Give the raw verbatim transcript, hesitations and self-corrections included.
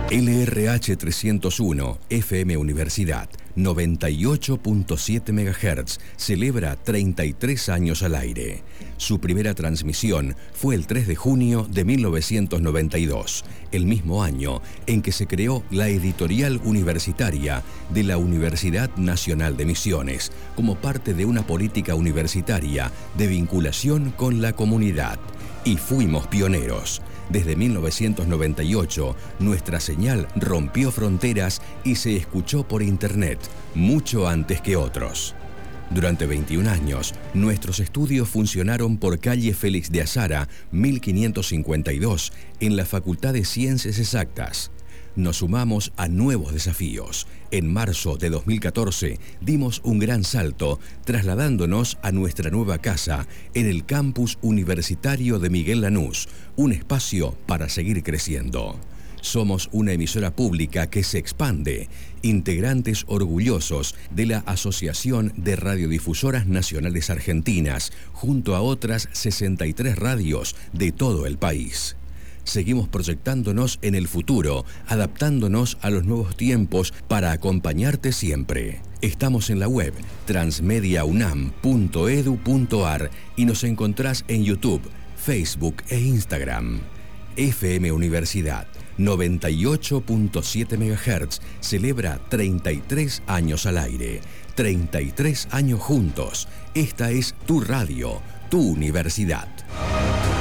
L R H trescientos uno, F M Universidad, noventa y ocho punto siete megahertz, celebra treinta y tres años al aire. Su primera transmisión fue el tres de junio de mil novecientos noventa y dos, el mismo año en que se creó la editorial universitaria de la Universidad Nacional de Misiones, como parte de una política universitaria de vinculación con la comunidad. Y fuimos pioneros. Desde mil novecientos noventa y ocho, nuestra señal rompió fronteras y se escuchó por Internet, mucho antes que otros. Durante veintiún años, nuestros estudios funcionaron por calle Félix de Azara, mil quinientos cincuenta y dos, en la Facultad de Ciencias Exactas. Nos sumamos a nuevos desafíos. En marzo de dos mil catorce dimos un gran salto, trasladándonos a nuestra nueva casa en el campus universitario de Miguel Lanús, un espacio para seguir creciendo. Somos una emisora pública que se expande, integrantes orgullosos de la Asociación de Radiodifusoras Nacionales Argentinas, junto a otras sesenta y tres radios de todo el país. Seguimos proyectándonos en el futuro, adaptándonos a los nuevos tiempos para acompañarte siempre. Estamos en la web transmedia unam punto edu punto ar y nos encontrás en YouTube, Facebook e Instagram. F M Universidad, noventa y ocho punto siete megahertz, celebra treinta y tres años al aire. treinta y tres años juntos. Esta es tu radio, tu universidad.